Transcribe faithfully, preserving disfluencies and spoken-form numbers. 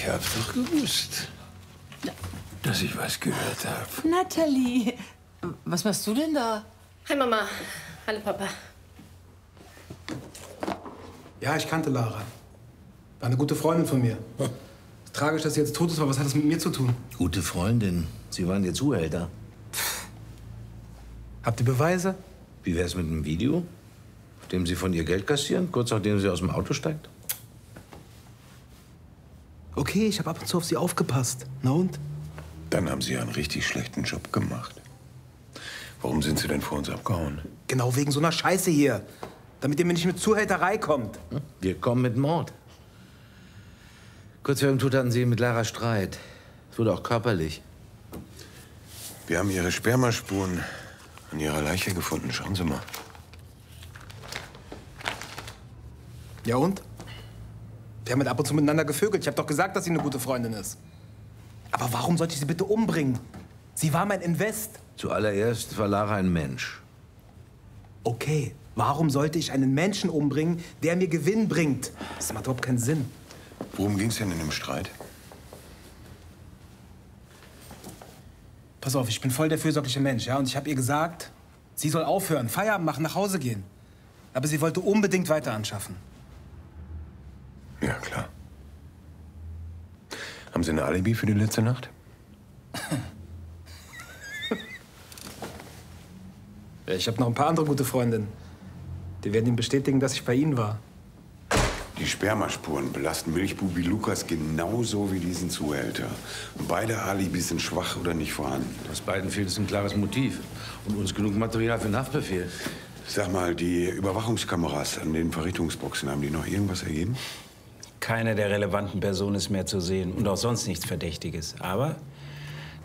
Ich hab's doch gewusst, dass ich was gehört habe. Natalie, was machst du denn da? Hi Mama. Hallo Papa. Ja, ich kannte Lara. War eine gute Freundin von mir. Tragisch, dass sie jetzt tot ist, aber was hat das mit mir zu tun? Gute Freundin. Sie waren ihr Zuhälter. Habt ihr Beweise? Wie wär's mit einem Video, auf dem Sie von ihr Geld kassieren, kurz nachdem sie aus dem Auto steigt? Okay, ich habe ab und zu auf sie aufgepasst. Na und? Dann haben Sie ja einen richtig schlechten Job gemacht. Warum sind Sie denn vor uns abgehauen? Genau wegen so einer Scheiße hier. Damit ihr mir nicht mit Zuhälterei kommt. Wir kommen mit Mord. Kurz vor dem Tod hatten Sie mit Lara Streit. Es wurde auch körperlich. Wir haben Ihre Spermaspuren an Ihrer Leiche gefunden. Schauen Sie mal. Ja und? Wir haben mit ab und zu miteinander gevögelt. Ich habe doch gesagt, dass sie eine gute Freundin ist. Aber warum sollte ich sie bitte umbringen? Sie war mein Invest. Zuallererst war Lara ein Mensch. Okay, warum sollte ich einen Menschen umbringen, der mir Gewinn bringt? Das macht überhaupt keinen Sinn. Worum ging's denn in dem Streit? Pass auf, ich bin voll der fürsorgliche Mensch, ja? Und ich habe ihr gesagt, sie soll aufhören, Feierabend machen, nach Hause gehen. Aber sie wollte unbedingt weiter anschaffen. Ja, klar. Haben Sie ein Alibi für die letzte Nacht? Ja, ich habe noch ein paar andere gute Freundinnen. Die werden ihm bestätigen, dass ich bei ihnen war. Die Spermaspuren belasten Milchbubi Lukas genauso wie diesen Zuhälter. Und beide Alibis sind schwach oder nicht vorhanden. Aus beiden fehlt es ein klares Motiv und uns genug Material für einen Haftbefehl. Sag mal, die Überwachungskameras an den Verrichtungsboxen, haben die noch irgendwas ergeben? Keine der relevanten Personen ist mehr zu sehen und auch sonst nichts Verdächtiges. Aber